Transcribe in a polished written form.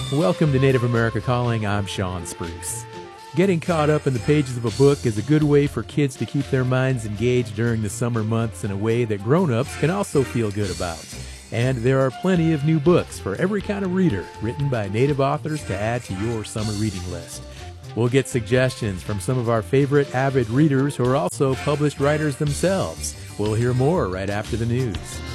Welcome to Native America Calling. I'm Sean Spruce. Getting caught up in the pages of a book is a good way for kids to keep their minds engaged during the summer months in a way that grown-ups can also feel good about. And there are plenty of new books for every kind of reader written by Native authors to add to your summer reading list. We'll get suggestions from some of our favorite avid readers who are also published writers themselves. We'll hear more right after the news.